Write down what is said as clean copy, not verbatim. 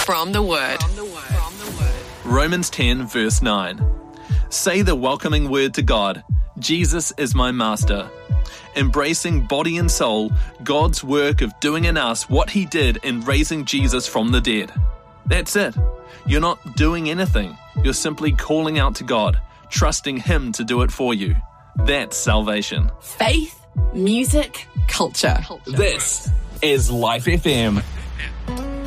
from the Word. Romans 10 verse 9. Say the welcoming word to God. Jesus is my master. Embracing body and soul, God's work of doing in us what he did in raising Jesus from the dead. That's it. You're not doing anything. You're simply calling out to God, trusting him to do it for you. That's salvation. Faith, music, culture. This is Life FM.